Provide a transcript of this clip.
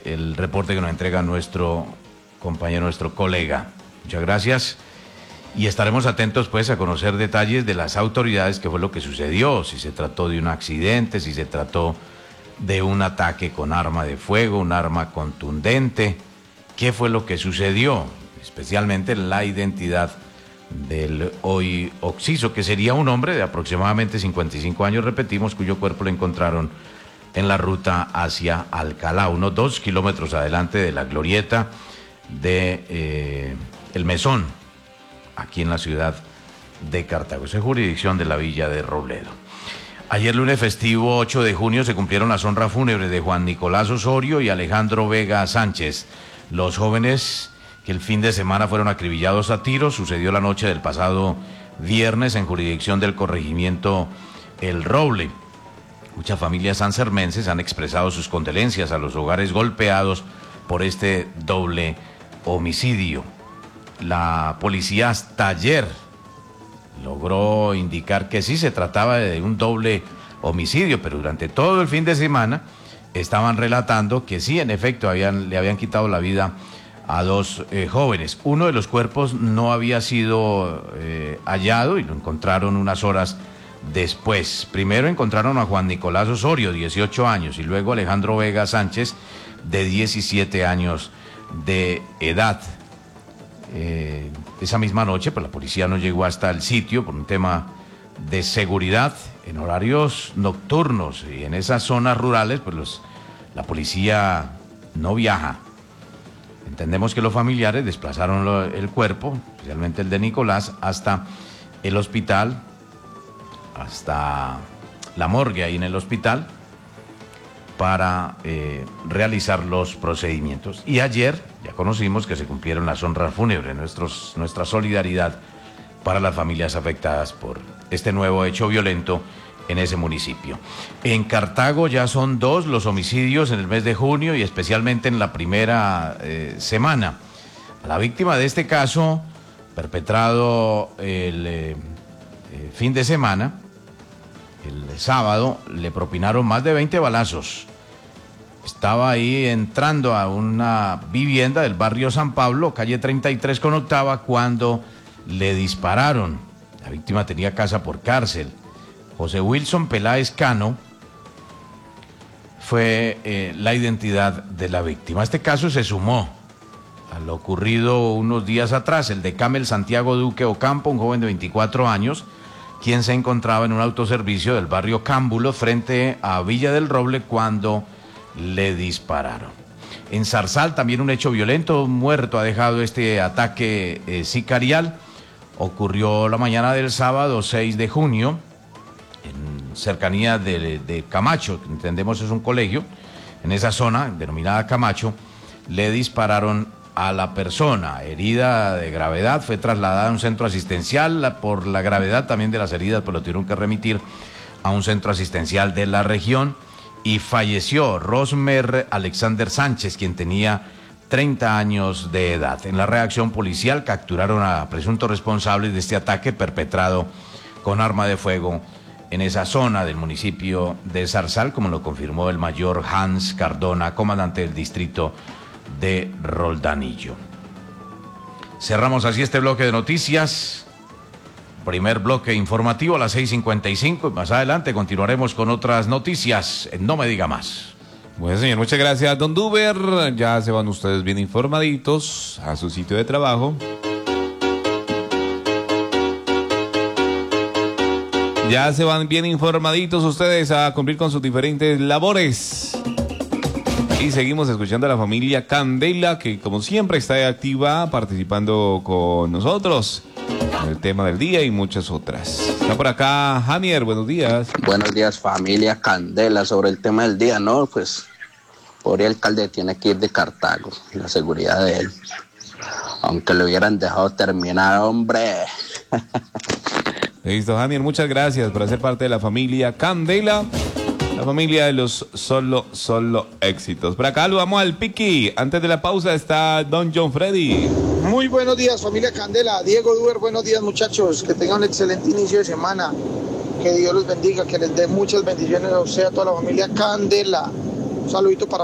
el reporte que nos entrega nuestro compañero, nuestro colega. Muchas gracias. Y estaremos atentos pues a conocer detalles de las autoridades, qué fue lo que sucedió, si se trató de un accidente, si se trató de un ataque con arma de fuego, un arma contundente, qué fue lo que sucedió, especialmente la identidad del hoy occiso, que sería un hombre de aproximadamente 55 años, repetimos, cuyo cuerpo lo encontraron en la ruta hacia Alcalá, unos 2 kilómetros adelante de la glorieta de El Mesón, aquí en la ciudad de Cartago. Esa es jurisdicción de la villa de Robledo. Ayer lunes festivo 8 de junio se cumplieron las honras fúnebres de Juan Nicolás Osorio y Alejandro Vega Sánchez. Los jóvenes que el fin de semana fueron acribillados a tiros sucedió la noche del pasado viernes en jurisdicción del corregimiento El Roble. Muchas familias sancermenses han expresado sus condolencias a los hogares golpeados por este doble homicidio. La policía hasta ayer logró indicar que sí se trataba de un doble homicidio, pero durante todo el fin de semana estaban relatando que sí, en efecto, le habían quitado la vida a 2 jóvenes. Uno de los cuerpos no había sido hallado y lo encontraron unas horas después. Primero encontraron a Juan Nicolás Osorio, 18 años, y luego Alejandro Vega Sánchez, de 17 años de edad. Esa misma noche, pues la policía no llegó hasta el sitio por un tema de seguridad en horarios nocturnos y en esas zonas rurales, pues la policía no viaja. Entendemos que los familiares desplazaron el cuerpo, especialmente el de Nicolás, hasta el hospital, hasta la morgue ahí en el hospital, para realizar los procedimientos. Y ayer ya conocimos que se cumplieron las honras fúnebres. Nuestra solidaridad para las familias afectadas por este nuevo hecho violento en ese municipio. En Cartago ya son 2 los homicidios en el mes de junio y especialmente en la primera semana. A la víctima de este caso, perpetrado el fin de semana, el sábado, le propinaron más de 20 balazos. Estaba ahí entrando a una vivienda del barrio San Pablo, calle 33 con octava, cuando le dispararon. La víctima tenía casa por cárcel. José Wilson Peláez Cano fue la identidad de la víctima. Este caso se sumó a lo ocurrido unos días atrás, el de Camel Santiago Duque Ocampo, un joven de 24 años, quien se encontraba en un autoservicio del barrio Cámbulo frente a Villa del Roble cuando le dispararon. En Zarzal también un hecho violento, un muerto ha dejado este ataque sicarial. Ocurrió la mañana del sábado 6 de junio, en cercanía de Camacho, que entendemos es un colegio, en esa zona denominada Camacho, le dispararon a la persona, herida de gravedad, fue trasladada a un centro asistencial. Por la gravedad también de las heridas, pues lo tuvieron que remitir a un centro asistencial de la región y falleció Rosmer Alexander Sánchez, quien tenía 30 años de edad. En la reacción policial capturaron a presuntos responsables de este ataque perpetrado con arma de fuego en esa zona del municipio de Zarzal, como lo confirmó el mayor Hans Cardona, comandante del distrito de Roldanillo. Cerramos así este bloque de noticias, primer bloque informativo a las 6:55, y más adelante continuaremos con otras noticias en No Me Diga Más. Bueno, señor, muchas gracias, don Duber. Ya se van ustedes bien informaditos a su sitio de trabajo. Ya se van bien informaditos ustedes a cumplir con sus diferentes labores. Y seguimos escuchando a la familia Candela, que como siempre está activa participando con nosotros en el tema del día y muchas otras. Está por acá Janier, buenos días. Buenos días, familia Candela. Sobre el tema del día, ¿no? Pues pobre alcalde tiene que ir de Cartago, la seguridad de él. Aunque lo hubieran dejado terminar, hombre. Listo, Janier, muchas gracias por hacer parte de la familia Candela. La familia de los solo éxitos. Por acá lo vamos al Piqui. Antes de la pausa está Don John Freddy. Muy buenos días, familia Candela. Diego Duber, buenos días, muchachos. Que tengan un excelente inicio de semana. Que Dios los bendiga, que les dé muchas bendiciones a usted, a toda la familia Candela. Un saludito para